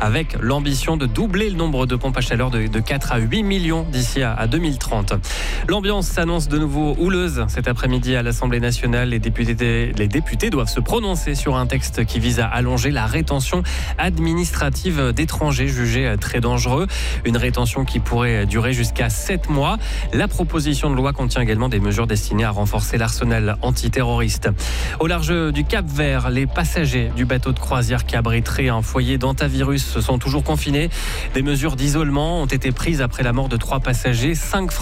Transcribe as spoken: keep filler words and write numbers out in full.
avec l'ambition de doubler le nombre de pompes à chaleur de, de quatre à huit millions d'ici à, à deux mille trente. L'ambiance s'annonce de nouveau houleuse cet après-midi à l'Assemblée nationale. Les députés, les députés doivent se prononcer sur un texte qui vise à allonger la rétention administrative d'étrangers jugés très dangereux. Une rétention qui pourrait durer jusqu'à sept mois. La proposition de loi contient également des mesures destinées à renforcer l'arsenal antiterroriste. Au large du Cap-Vert, les passagers du bateau de croisière qui abriterait un foyer d'hantavirus sont toujours confinés. Des mesures d'isolement ont été prises après la mort de trois passagers. Cinq